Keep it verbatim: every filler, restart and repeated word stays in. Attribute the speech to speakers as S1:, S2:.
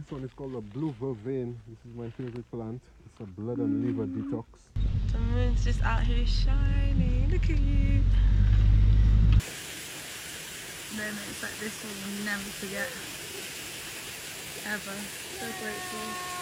S1: This one is called a blue vervain. This is my favorite plant. It's a blood and liver detox.
S2: The moon's just out here shining. Look at you. Moments like this one you'll never forget. Ever. So grateful.